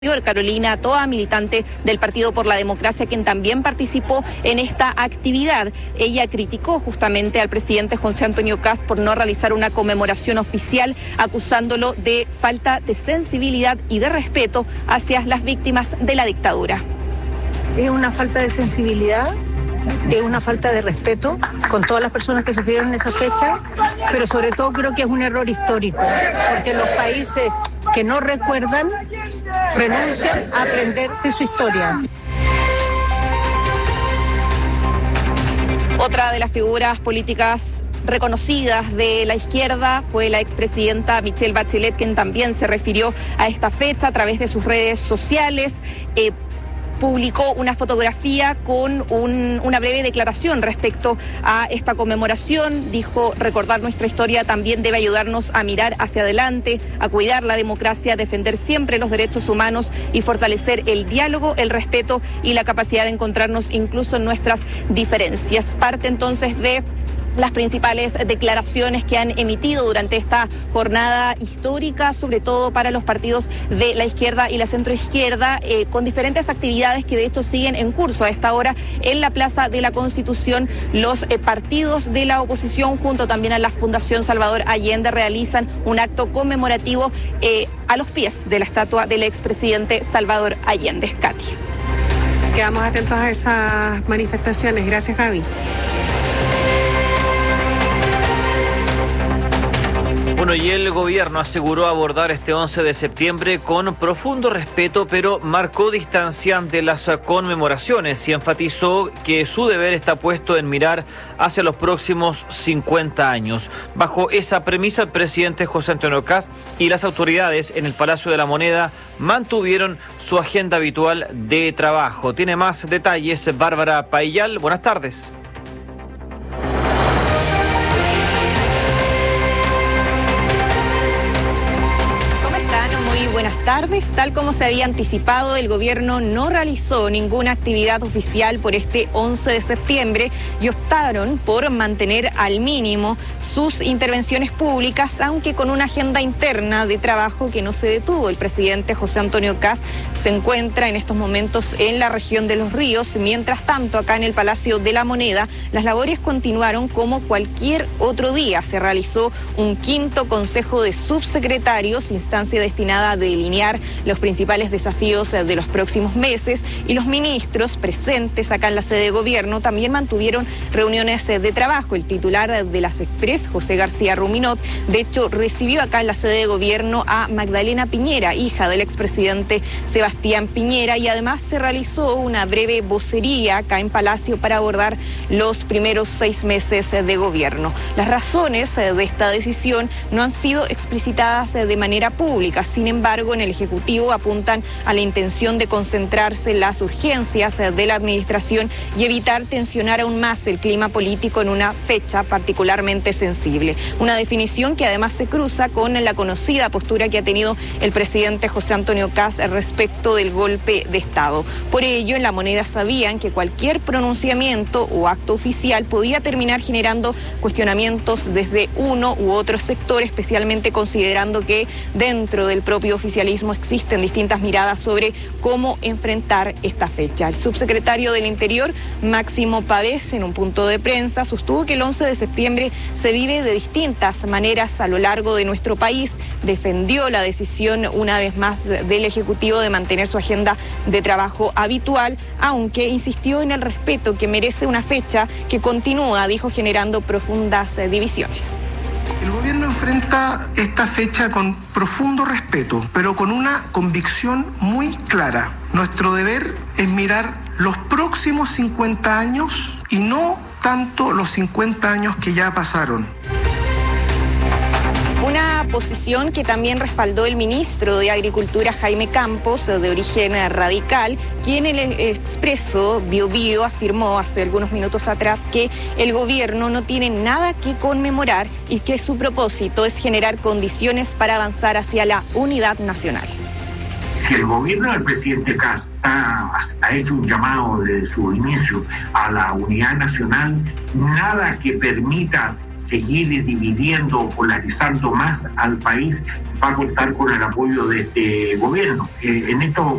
Carolina Toa, militante del Partido por la Democracia, quien también participó en esta actividad. Ella criticó justamente al presidente José Antonio Kast por no realizar una conmemoración oficial, acusándolo de falta de sensibilidad y de respeto hacia las víctimas de la dictadura. Es una falta de sensibilidad, es una falta de respeto con todas las personas que sufrieron en esa fecha, pero sobre todo creo que es un error histórico, porque los países que no recuerdan renuncian a aprender de su historia. Otra de las figuras políticas reconocidas de la izquierda fue la expresidenta Michelle Bachelet, quien también se refirió a esta fecha a través de sus redes sociales. Publicó una fotografía con una breve declaración respecto a esta conmemoración. Dijo: recordar nuestra historia también debe ayudarnos a mirar hacia adelante, a cuidar la democracia, defender siempre los derechos humanos y fortalecer el diálogo, el respeto y la capacidad de encontrarnos incluso en nuestras diferencias. Parte entonces de las principales declaraciones que han emitido durante esta jornada histórica, sobre todo para los partidos de la izquierda y la centroizquierda, con diferentes actividades que de hecho siguen en curso a esta hora en la Plaza de la Constitución. Los partidos de la oposición, junto también a la Fundación Salvador Allende, realizan un acto conmemorativo a los pies de la estatua del expresidente Salvador Allende. Katy. Quedamos atentos a esas manifestaciones. Gracias, Javi. Bueno, y el gobierno aseguró abordar este 11 de septiembre con profundo respeto, pero marcó distancia ante las conmemoraciones y enfatizó que su deber está puesto en mirar hacia los próximos 50 años. Bajo esa premisa, el presidente José Antonio Kast y las autoridades en el Palacio de la Moneda mantuvieron su agenda habitual de trabajo. Tiene más detalles Bárbara Paillal. Buenas tardes. Buenas tardes. Tal como se había anticipado, el gobierno no realizó ninguna actividad oficial por este 11 de septiembre y optaron por mantener al mínimo sus intervenciones públicas, aunque con una agenda interna de trabajo que no se detuvo. El presidente José Antonio Kast se encuentra en estos momentos en la región de Los Ríos. Mientras tanto, acá en el Palacio de la Moneda, las labores continuaron como cualquier otro día. Se realizó un quinto consejo de subsecretarios, instancia destinada a delinear los principales desafíos de los próximos meses, y los ministros presentes acá en la sede de gobierno también mantuvieron reuniones de trabajo. El titular de las Express, José García Ruminot, de hecho recibió acá en la sede de gobierno a Magdalena Piñera, hija del expresidente Sebastián Piñera, y además se realizó una breve vocería acá en Palacio para abordar los primeros 6 meses de gobierno. Las razones de esta decisión no han sido explicitadas de manera pública. Sin embargo, en el Ejecutivo apuntan a la intención de concentrarse en las urgencias de la administración y evitar tensionar aún más el clima político en una fecha particularmente sensible. Una definición que además se cruza con la conocida postura que ha tenido el presidente José Antonio Kast respecto del golpe de Estado. Por ello, en la Moneda sabían que cualquier pronunciamiento o acto oficial podía terminar generando cuestionamientos desde uno u otro sector, especialmente considerando que dentro del propio oficialismo existen distintas miradas sobre cómo enfrentar esta fecha. El subsecretario del Interior, Máximo Pavés, en un punto de prensa, sostuvo que el 11 de septiembre se vive de distintas maneras a lo largo de nuestro país. Defendió la decisión una vez más del Ejecutivo de mantener su agenda de trabajo habitual, aunque insistió en el respeto que merece una fecha que continúa, dijo, generando profundas divisiones. El gobierno enfrenta esta fecha con profundo respeto, pero con una convicción muy clara. Nuestro deber es mirar los próximos 50 años y no tanto los 50 años que ya pasaron. Una posición que también respaldó el ministro de Agricultura, Jaime Campos, de origen radical, quien en el Expreso Biobío afirmó hace algunos minutos atrás que el gobierno no tiene nada que conmemorar y que su propósito es generar condiciones para avanzar hacia la unidad nacional. Si el gobierno del presidente Kast ha hecho un llamado desde su inicio a la unidad nacional, nada que permita seguir dividiendo o polarizando más al país, va a contar con el apoyo de este gobierno. En estos